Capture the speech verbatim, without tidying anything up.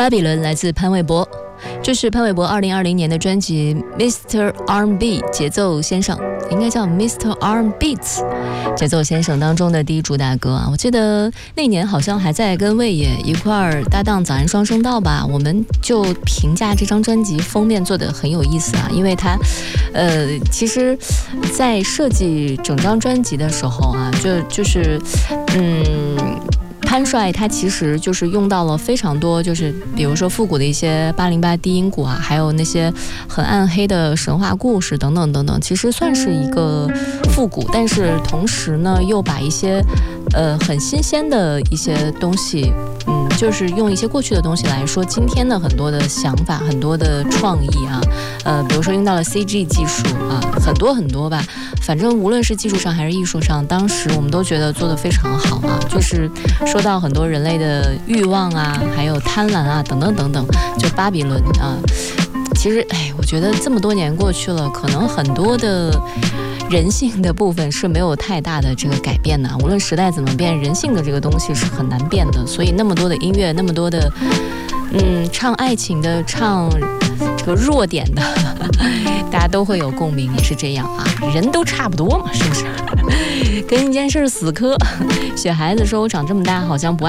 巴比伦来自潘玮柏，这是潘玮柏二零二零年的专辑 Mister R and B 节奏先生，应该叫 Mister R and Beats 节奏先生当中的第一主打歌啊。我记得那年好像还在跟魏野一块儿搭档早安双声道吧，我们就评价这张专辑封面做得很有意思啊，因为它呃其实在设计整张专辑的时候啊，就就是嗯潘帅他其实就是用到了非常多，就是比如说复古的一些八零八低音鼓啊，还有那些很暗黑的神话故事等等等等，其实算是一个复古，但是同时呢又把一些呃很新鲜的一些东西，嗯，就是用一些过去的东西来说今天的很多的想法，很多的创意啊，呃，比如说用到了 C G 技术啊，很多很多吧，反正无论是技术上还是艺术上，当时我们都觉得做得非常好啊，就是说到很多人类的欲望啊，还有贪婪啊，等等等等，就巴比伦啊。其实，哎，我觉得这么多年过去了，可能很多的人性的部分是没有太大的这个改变的。无论时代怎么变，人性的这个东西是很难变的。所以那么多的音乐，那么多的，嗯，唱爱情的，唱这个弱点的，大家都会有共鸣，也是这样啊。人都差不多嘛，是不是？跟一件事死磕。雪孩子说：“我长这么大好像不爱。”